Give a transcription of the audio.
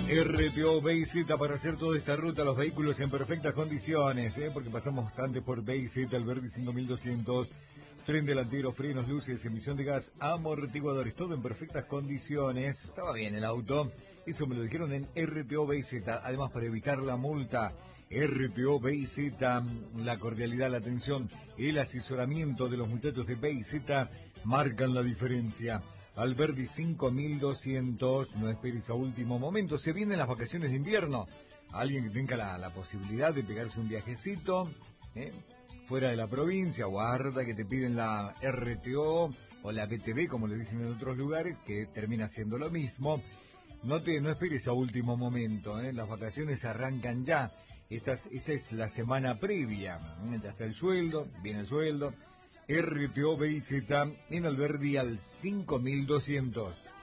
RTO BZ para hacer toda esta ruta, los vehículos en perfectas condiciones, porque pasamos antes por BZ, Alberdi 5200, tren delantero, frenos, luces, emisión de gas, amortiguadores, todo en perfectas condiciones. Estaba bien el auto, eso me lo dijeron en RTO BZ. Además, para evitar la multa, RTO BZ, la cordialidad, la atención, el asesoramiento de los muchachos de BZ marcan la diferencia. Alberdi 5200, no esperes a último momento, se vienen las vacaciones de invierno. Alguien que tenga la posibilidad de pegarse un viajecito, fuera de la provincia, guarda que te piden la RTO o la BTV, como le dicen en otros lugares, que termina siendo lo mismo. No esperes a último momento, las vacaciones arrancan ya. Esta es la semana previa, ya está el sueldo, viene el sueldo. RTO BZ en Alberdi al 5200.